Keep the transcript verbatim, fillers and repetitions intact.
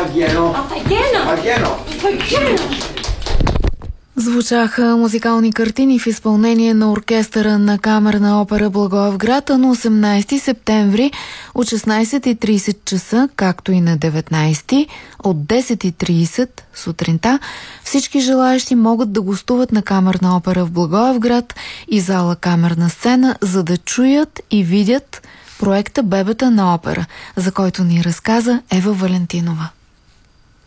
Paghieno. Paghieno. Paghieno. Paghieno. Звучаха музикални картини в изпълнение на оркестъра на Камерна опера Благоевград на осемнайсети септември от шестнайсет и трийсет часа, както и на деветнайсети от десет и трийсет сутринта. Всички желаящи могат да гостуват на Камерна опера в Благоевград и зала Камерна сцена, за да чуят и видят проекта Бебета на опера, за който ни разказа Ева Валентинова.